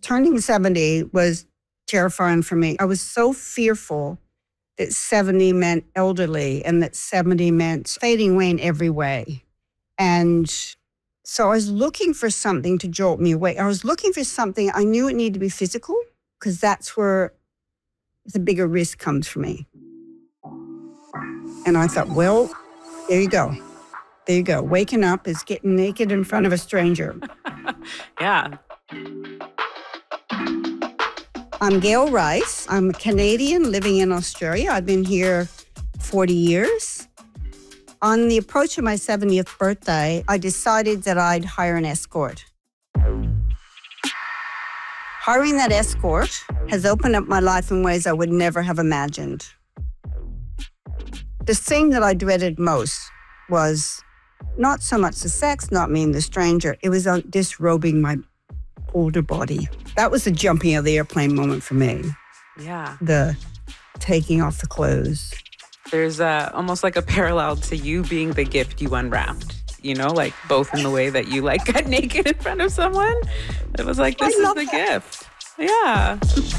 Turning 70 was terrifying for me. I was so fearful that 70 meant elderly and that 70 meant fading away in every way. And so I was looking for something to jolt me away. I was looking for something, I knew it needed to be physical because that's where the bigger risk comes for me. And I thought, well, there you go. There you go. Waking up is getting naked in front of a stranger. Yeah. I'm Gail Rice. I'm a Canadian living in Australia. I've been here 40 years. On the approach of my 70th birthday, I decided that I'd hire an escort. Hiring that escort has opened up my life in ways I would never have imagined. The thing that I dreaded most was not so much the sex, not meeting the stranger. It was disrobing my older body. That was the jumping of the airplane moment for me. Yeah. The taking off the clothes. There's almost like a parallel to you being the gift you unwrapped, you know, like both in the way that you like got naked in front of someone. It was like, this is the gift. Yeah.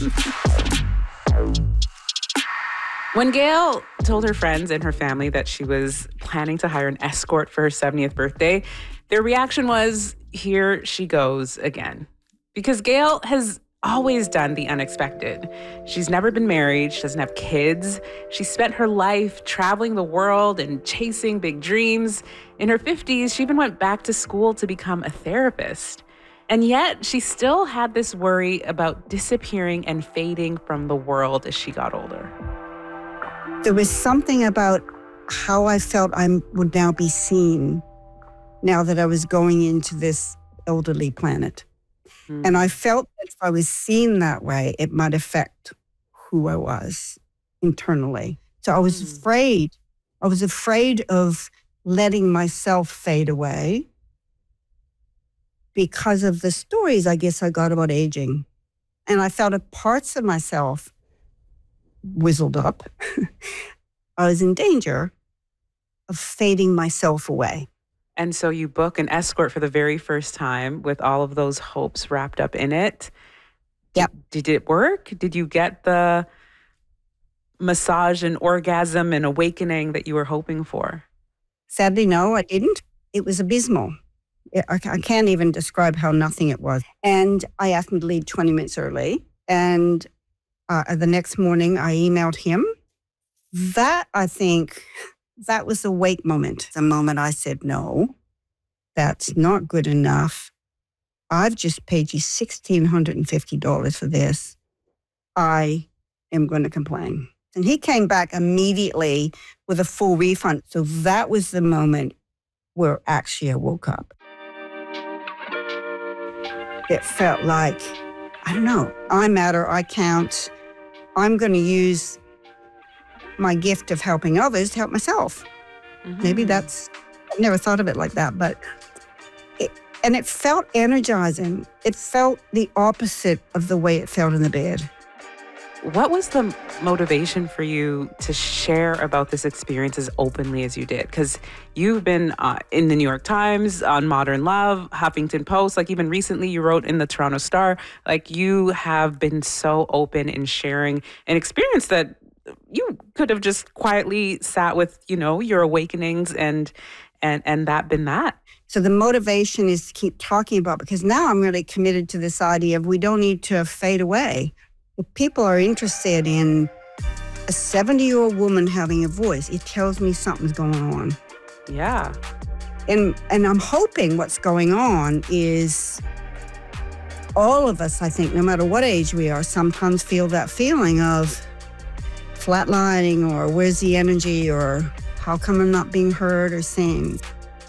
When Gail told her friends and her family that she was planning to hire an escort for her 70th birthday, their reaction was, here she goes again. Because Gail has always done the unexpected. She's never been married. She doesn't have kids. She spent her life traveling the world and chasing big dreams. In her 50s, she even went back to school to become a therapist. And yet, she still had this worry about disappearing and fading from the world as she got older. There was something about how I felt I would now be seen now that I was going into this elderly planet. And I felt that if I was seen that way, it might affect who I was internally. So I was afraid. I was afraid of letting myself fade away because of the stories, I guess, I got about aging. And I felt that parts of myself whizzled up. I was in danger of fading myself away. And so you book an escort for the very first time with all of those hopes wrapped up in it. Yep. Did it work? Did you get the massage and orgasm and awakening that you were hoping for? Sadly, no, I didn't. It was abysmal. I can't even describe how nothing it was. And I asked him to leave 20 minutes early. And the next morning, I emailed him. That, I think, that was the wake moment. The moment I said, no, that's not good enough. I've just paid you $1,650 for this. I am going to complain. And he came back immediately with a full refund. So that was the moment where actually I woke up. It felt like, I don't know, I matter, I count. I'm going to use my gift of helping others to help myself. Maybe that's, I've never thought of it like that, but it felt energizing. It felt the opposite of the way it felt in the bed. What was the motivation for you to share about this experience as openly as you did? Because you've been in the New York Times, on Modern Love, Huffington Post, like even recently you wrote in the Toronto Star. Like you have been so open in sharing an experience that you could have just quietly sat with, you know, your awakenings and that been that. So the motivation is to keep talking about, because now I'm really committed to this idea of we don't need to fade away. If people are interested in a 70-year-old woman having a voice, it tells me something's going on. Yeah. And I'm hoping what's going on is all of us, I think, no matter what age we are, sometimes feel that feeling of flatlining or where's the energy or how come I'm not being heard or seen.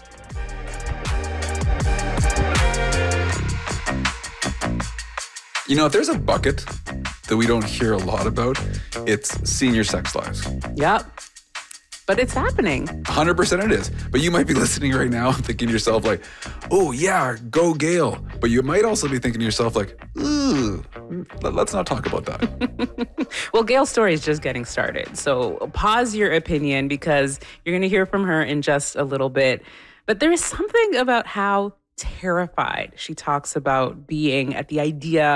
You know, if there's a bucket that we don't hear a lot about, it's senior sex lives. Yep. But it's happening. 100% it is. But you might be listening right now thinking to yourself like, oh yeah, go Gail. But you might also be thinking to yourself like, ooh, let's not talk about that. Well, Gail's story is just getting started. So pause your opinion because you're going to hear from her in just a little bit. But there is something about how terrified she talks about being at the idea